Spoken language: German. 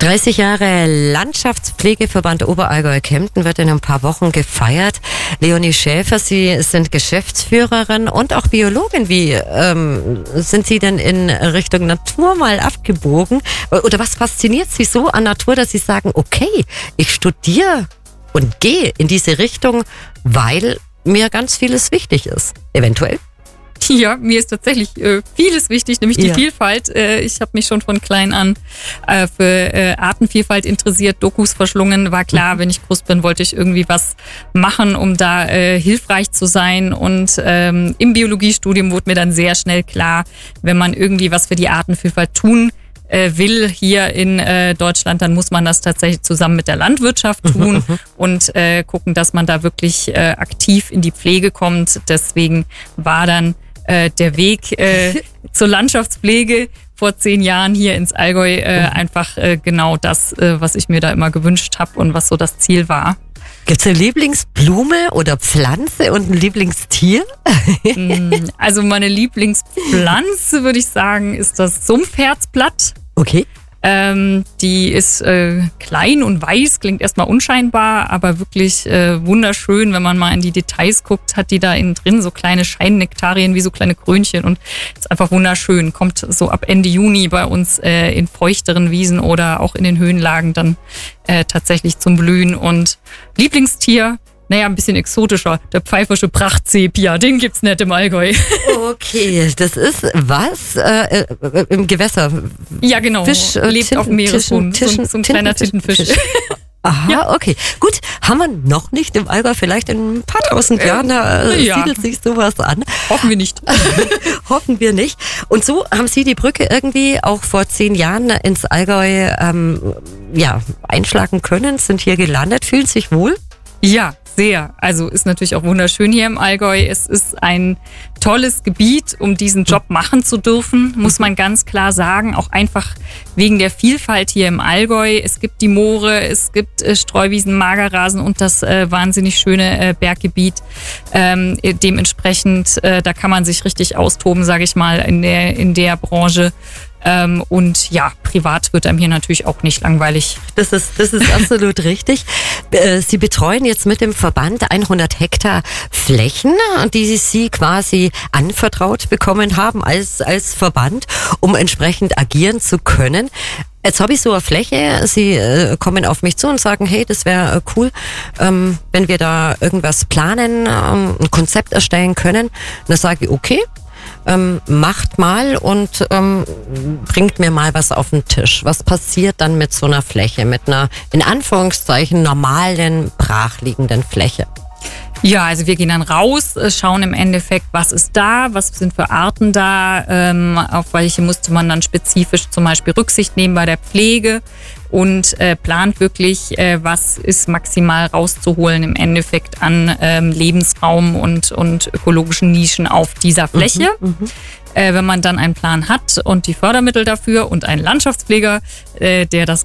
30 Jahre Landschaftspflegeverband Oberallgäu-Kempten wird in ein paar Wochen gefeiert. Leonie Schäfer, Sie sind Geschäftsführerin und auch Biologin. Wie sind Sie denn in Richtung Natur mal abgebogen? Oder was fasziniert Sie so an Natur, dass Sie sagen, okay, ich studiere und gehe in diese Richtung, weil mir ganz vieles wichtig ist, eventuell? Ja, mir ist tatsächlich vieles wichtig, nämlich die Vielfalt. Ich habe mich schon von klein an für Artenvielfalt interessiert, Dokus verschlungen. War klar, wenn ich groß bin, wollte ich irgendwie was machen, um da hilfreich zu sein. Und im Biologiestudium wurde mir dann sehr schnell klar, wenn man irgendwie was für die Artenvielfalt tun will hier in Deutschland, dann muss man das tatsächlich zusammen mit der Landwirtschaft tun und gucken, dass man da wirklich aktiv in die Pflege kommt. Deswegen war dann der Weg zur Landschaftspflege vor 10 Jahren hier ins Allgäu einfach genau das, was ich mir da immer gewünscht habe und was so das Ziel war. Gibt's eine Lieblingsblume oder Pflanze und ein Lieblingstier? Also meine Lieblingspflanze, würde ich sagen, ist das Sumpfherzblatt. Okay. Die ist klein und weiß, klingt erstmal unscheinbar, aber wirklich wunderschön. Wenn man mal in die Details guckt, hat die da innen drin so kleine Scheinnektarien wie so kleine Krönchen und ist einfach wunderschön. Kommt so ab Ende Juni bei uns in feuchteren Wiesen oder auch in den Höhenlagen dann tatsächlich zum Blühen. Und Lieblingstier, naja, ein bisschen exotischer, der pfeifersche Prachtsepia, den gibt's nicht im Allgäu. Okay, das ist was? Im Gewässer? Ja, genau. Fisch, lebt auf dem Meeresboden. So ein kleiner Tintenfisch. Aha, ja. Okay. Gut, haben wir noch nicht im Allgäu, vielleicht in ein paar tausend Jahren, da siedelt sich sowas an. Hoffen wir nicht. Hoffen wir nicht. Und so haben Sie die Brücke irgendwie auch vor 10 Jahren ins Allgäu einschlagen können, sind hier gelandet, fühlen sich wohl? Ja, sehr. Also ist natürlich auch wunderschön hier im Allgäu. Es ist ein tolles Gebiet, um diesen Job machen zu dürfen, muss man ganz klar sagen. Auch einfach wegen der Vielfalt hier im Allgäu. Es gibt die Moore, es gibt Streuwiesen, Magerrasen und das wahnsinnig schöne Berggebiet. Dementsprechend, da kann man sich richtig austoben, sage ich mal, in der Branche. Und ja, privat wird einem hier natürlich auch nicht langweilig. Das ist absolut richtig. Sie betreuen jetzt mit dem Verband 100 Hektar Flächen, die Sie quasi anvertraut bekommen haben als Verband, um entsprechend agieren zu können. Jetzt habe ich so eine Fläche, Sie kommen auf mich zu und sagen, hey, das wäre cool, wenn wir da irgendwas planen, ein Konzept erstellen können. Dann sage ich, okay. Macht mal und bringt mir mal was auf den Tisch. Was passiert dann mit so einer Fläche, mit einer, in Anführungszeichen, normalen, brachliegenden Fläche? Ja, also wir gehen dann raus, schauen im Endeffekt, was ist da, was sind für Arten da, auf welche musste man dann spezifisch zum Beispiel Rücksicht nehmen bei der Pflege und plant wirklich, was ist maximal rauszuholen im Endeffekt an Lebensraum und ökologischen Nischen auf dieser Fläche. Wenn man dann einen Plan hat und die Fördermittel dafür und einen Landschaftspfleger, der das